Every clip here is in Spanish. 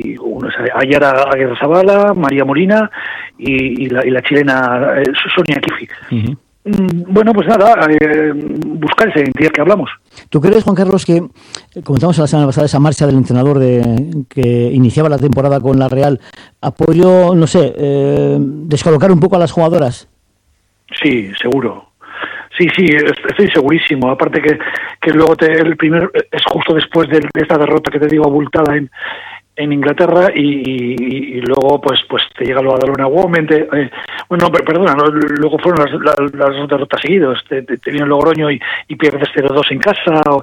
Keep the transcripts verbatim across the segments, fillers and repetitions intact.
y uno es Ayara Aguirrezabala, María Molina y, y, la, y la chilena eh, Sonia Kifi. Uh-huh. Bueno, pues nada, eh, buscar ese identidad que hablamos. ¿Tú crees, Juan Carlos, que, comentamos la semana pasada, esa marcha del entrenador de que iniciaba la temporada con la Real, apoyó, no sé, eh, descolocar un poco a las jugadoras? Sí, seguro. Sí, sí, estoy segurísimo. Aparte que, que luego te, el primer es justo después de, de esta derrota que te digo abultada en en Inglaterra y, y, y luego pues pues te llega lo de Badalona Women, te, eh, bueno, perdona, no, luego fueron las, las, las derrotas seguidas, te, te, te viene el Logroño y, y pierdes cero dos en casa o,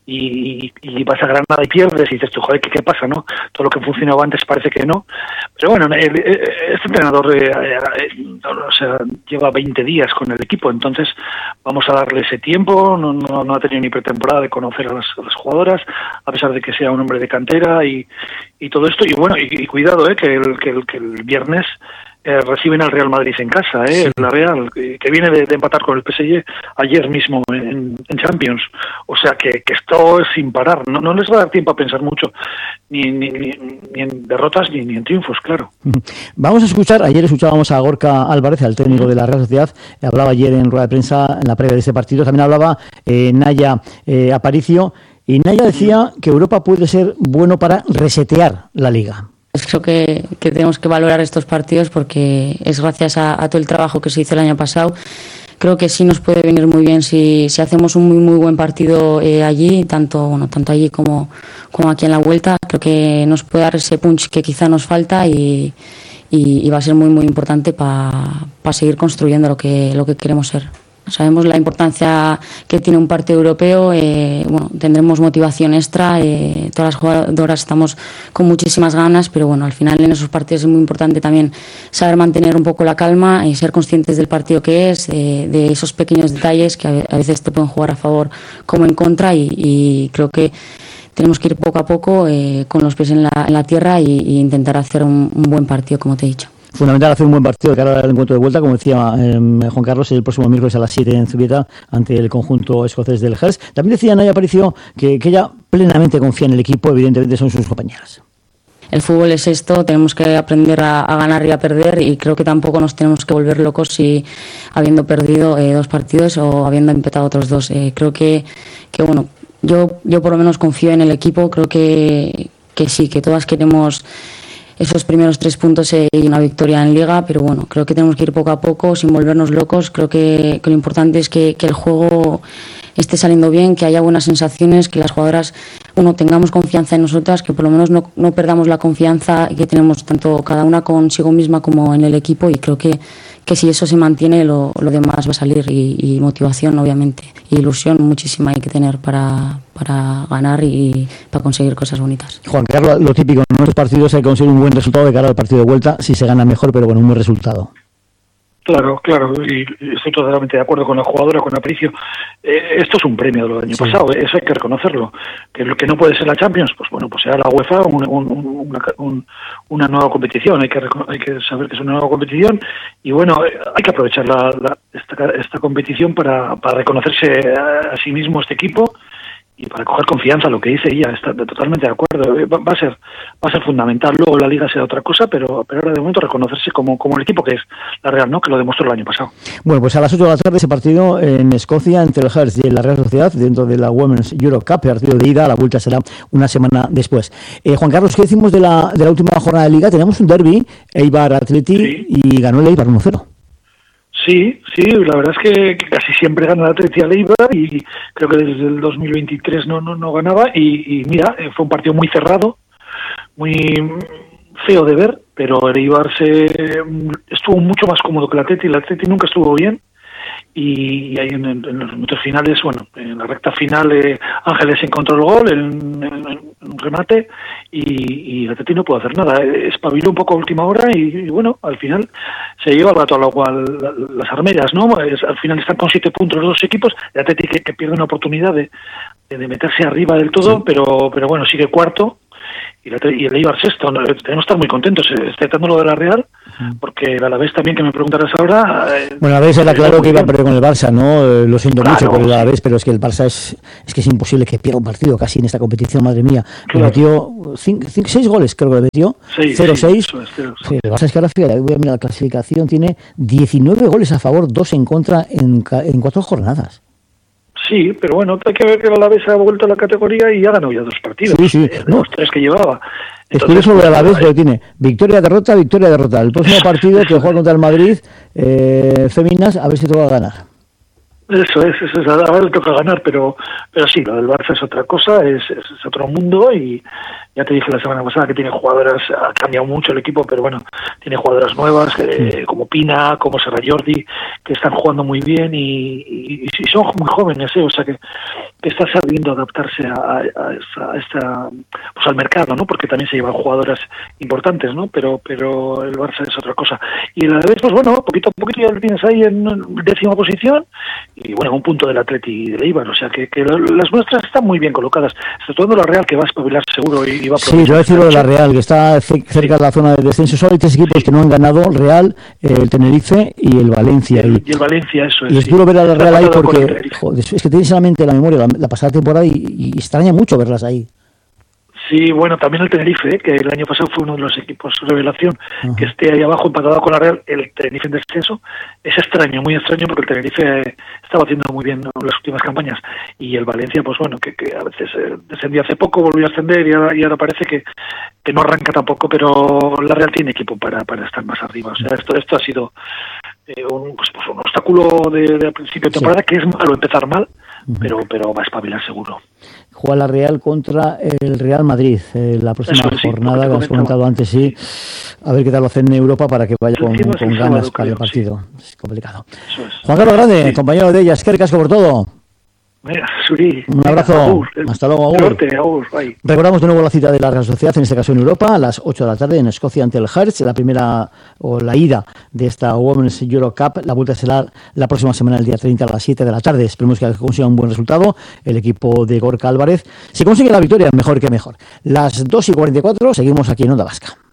y, y vas a Granada y pierdes y dices tú, joder, ¿qué, qué pasa, no? Todo lo que funcionaba antes parece que no, pero bueno, el, el, este entrenador eh, eh, o sea, lleva veinte días con el equipo, entonces vamos a darle ese tiempo, no, no, no ha tenido ni pretemporada de conocer a las, a las jugadoras, a pesar de que sea un hombre de cantera y y todo esto, y bueno, y, y cuidado, eh, que el, que el, que el viernes eh, reciben al Real Madrid en casa, eh, sí. La Real, que, que viene de, de empatar con el P S G ayer mismo en, en Champions, o sea que, que esto es sin parar, no, no les va a dar tiempo a pensar mucho, ni, ni, ni, ni en derrotas ni, ni en triunfos, claro. Vamos a escuchar, ayer escuchábamos a Gorka Álvarez, al técnico de la Real Sociedad, hablaba ayer en rueda de prensa, en la previa de este partido, también hablaba eh, Naya eh, Aparicio, y Naya decía que Europa puede ser bueno para resetear la Liga. Creo que, que tenemos que valorar estos partidos porque es gracias a, a todo el trabajo que se hizo el año pasado. Creo que sí nos puede venir muy bien si, si hacemos un muy muy buen partido eh, allí, tanto bueno tanto allí como, como aquí en la vuelta. Creo que nos puede dar ese punch que quizá nos falta y, y, y va a ser muy muy importante para pa seguir construyendo lo que, lo que queremos ser. Sabemos la importancia que tiene un partido europeo, eh, bueno, tendremos motivación extra, eh, todas las jugadoras estamos con muchísimas ganas, pero bueno, al final en esos partidos es muy importante también saber mantener un poco la calma y ser conscientes del partido que es, eh, de esos pequeños detalles que a veces te pueden jugar a favor como en contra y, y creo que tenemos que ir poco a poco eh, con los pies en la, en la tierra y, y intentar hacer un, un buen partido, como te he dicho. Fundamental hacer un buen partido de cara al encuentro de vuelta, como decía eh, Juan Carlos, el próximo miércoles a las siete en Zubieta ante el conjunto escocés del Hearts. También decía Naya Aparicio que, que ella plenamente confía en el equipo, evidentemente son sus compañeras. El fútbol es esto, tenemos que aprender a, a ganar y a perder y creo que tampoco nos tenemos que volver locos si habiendo perdido eh, dos partidos o habiendo empatado otros dos. Eh, creo que, que bueno, yo, yo por lo menos confío en el equipo, creo que, que sí, que todas queremos esos primeros tres puntos y una victoria en Liga, pero bueno, creo que tenemos que ir poco a poco sin volvernos locos. Creo que, que lo importante es que, que el juego esté saliendo bien, que haya buenas sensaciones, que las jugadoras, uno, tengamos confianza en nosotras, que por lo menos no, no perdamos la confianza que tenemos tanto cada una consigo misma como en el equipo, y creo que, que si eso se mantiene lo, lo demás va a salir y, y motivación obviamente, y ilusión muchísima hay que tener para, para ganar y para conseguir cosas bonitas. Juan Carlos, lo típico, en nuestros partidos hay que conseguir un buen resultado de cara al partido de vuelta, si se gana mejor, pero bueno, un buen resultado. Claro, claro, y estoy totalmente de acuerdo con la jugadora, con Aparicio. Eh, esto es un premio de lo del año sí. pasado, eso hay que reconocerlo. Que lo que no puede ser la Champions, pues bueno, pues será la UEFA un, un, una, un, una nueva competición. Hay que hay que saber que es una nueva competición y bueno, hay que aprovechar la, la, esta, esta competición para, para reconocerse a, a sí mismo este equipo y para coger confianza, lo que dice ella, está totalmente de acuerdo, va, va a ser va a ser fundamental, luego la Liga será otra cosa, pero pero ahora de momento reconocerse como, como el equipo que es la Real, ¿no? Que lo demostró el año pasado. Bueno, pues a las ocho de la tarde ese partido en Escocia entre el Hearts y la Real Sociedad dentro de la Women's Europe Cup, partido de ida, la vuelta será una semana después. Eh, Juan Carlos, ¿qué decimos de la, de la última jornada de Liga? Tenemos un derbi, Eibar Atleti, sí. Y ganó el Eibar uno cero. Sí, sí, la verdad es que casi siempre gana la Atleti al Eibar y creo que desde el dos mil veintitrés no no, no ganaba y, y mira, fue un partido muy cerrado, muy feo de ver, pero el Eibar se estuvo mucho más cómodo que el Atleti, el Atleti nunca estuvo bien y ahí en, en los minutos finales, bueno, en la recta final eh, Ángeles encontró el gol en, en, en un remate y, y el Atleti no pudo hacer nada, espabiló un poco a última hora y, y bueno, al final se lleva el rato al agua las armeras, ¿no? Es, al final están con siete puntos los dos equipos, el Atleti que, que pierde una oportunidad de, de, de meterse arriba del todo, sí. pero pero bueno, sigue cuarto y, la, y el Eibar sexto. No, tenemos que estar muy contentos. Estoy tratando lo de la Real, porque el Alavés también, que me preguntarás ahora... Eh, bueno, Alavés era claro que iba a perder con el Barça, ¿no? Eh, lo siento claro, mucho por el sí. Alavés, pero es que el Barça es es que es imposible que pierda un partido casi en esta competición, madre mía. Claro. Le metió cinco, cinco, seis goles, creo que le metió. cero seis. Sí, sí, sí, el Barça es que ahora, fíjate, voy a mirar la clasificación, tiene diecinueve goles a favor, dos en contra en, en cuatro jornadas. Sí, pero bueno, hay que ver que el Alavés ha vuelto a la categoría y ha ganado ya dos partidos. Sí, sí. Eh, No. Los tres que llevaba. Es curioso pues, lo de Alavés, eh, porque tiene victoria, derrota, victoria, derrota. El próximo partido que juega contra el Madrid, eh, Féminas, a ver si te va a ganar. Eso es, eso es, ahora le toca ganar, pero pero sí, lo del Barça es otra cosa, es, es, es otro mundo, y ya te dije la semana pasada que tiene jugadoras, ha cambiado mucho el equipo, pero bueno, tiene jugadoras nuevas, eh, sí. como Pina, como Serra Jordi, que están jugando muy bien y, y, y son muy jóvenes, ¿eh? O sea que, que está sabiendo adaptarse a, a, a, esta, a esta, pues al mercado, ¿no? Porque también se llevan jugadoras importantes, ¿no? Pero pero el Barça es otra cosa. Y la vez, pues bueno, poquito a poquito ya lo tienes ahí en décima posición, y bueno, un punto del Atleti y del Eibar, o sea que, que las nuestras están muy bien colocadas, sobre todo la Real, que va a espabilar seguro y, y va a sí, yo voy a decir lo de la Real, que está cerca de la zona de descenso. Solo hay tres equipos que no han ganado: Real, el Tenerife y el Valencia. Y el, y el Valencia, eso es. Y es sí. duro ver a la Real ahí porque joder, es que tienes en la mente la memoria la, la pasada temporada y, y extraña mucho verlas ahí. Sí, bueno, también el Tenerife, ¿eh? Que el año pasado fue uno de los equipos revelación, uh-huh. que esté ahí abajo empatado con la Real, el Tenerife en descenso. Es extraño, muy extraño, porque el Tenerife estaba haciendo muy bien, ¿no?, las últimas campañas, y el Valencia, pues bueno, que, que a veces eh, descendió hace poco, volvió a ascender, y ahora, y ahora parece que, que no arranca tampoco, pero la Real tiene equipo para, para estar más arriba. O sea, esto esto ha sido eh, un, pues, pues un obstáculo de, de principio de temporada, sí. que es malo empezar mal, uh-huh. pero, pero va a espabilar seguro. Juega la Real contra el Real Madrid eh, la próxima Eso, jornada, sí, que has comentado antes, sí. A ver qué tal lo hacen en Europa para que vaya con, con ganas sábado, para creo, el partido. Sí. Es complicado. Es. Juan Carlos Grande, sí. compañero de ellas, que casco por todo. Mira, Suri, un abrazo. Agur, hasta luego, Agur. Norte, Agur, Recordamos de nuevo la cita de la Real Sociedad, en este caso en Europa, a las ocho de la tarde en Escocia ante el Hearts, la primera o la ida de esta Women's Euro Cup. La vuelta será la próxima semana, el día treinta a las siete de la tarde. Esperemos que consiga un buen resultado el equipo de Gorka Álvarez. Si consigue la victoria, mejor que mejor. Las dos y cuarenta y cuatro, seguimos aquí en Onda Vasca.